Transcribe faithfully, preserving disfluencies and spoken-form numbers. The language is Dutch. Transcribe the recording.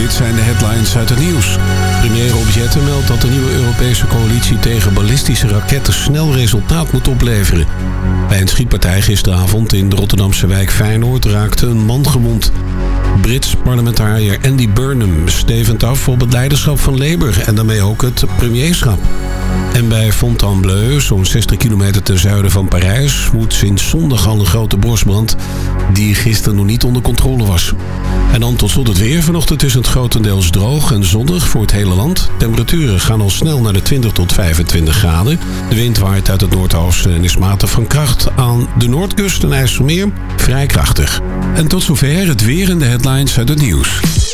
dit zijn de headlines uit het nieuws. Premier Rob Jetten meldt dat de nieuwe Europese coalitie tegen ballistische raketten snel resultaat moet opleveren. Bij een schietpartij gisteravond in de Rotterdamse wijk Feyenoord raakte een man gewond. Brits parlementariër Andy Burnham stevend af op het leiderschap van Labour en daarmee ook het premierschap. En bij Fontainebleau, zo'n zestig kilometer ten zuiden van Parijs, woedt sinds zondag al een grote bosbrand die gisteren nog niet onder controle was. En dan tot slot het weer. Vanochtend is het grotendeels droog en zonnig voor het hele land. Temperaturen gaan al snel naar de twintig tot vijfentwintig graden. De wind waait uit het noordoosten en is matig van kracht. Aan de noordkust en IJsselmeer vrij krachtig. En tot zover het weer en de headlines uit het nieuws.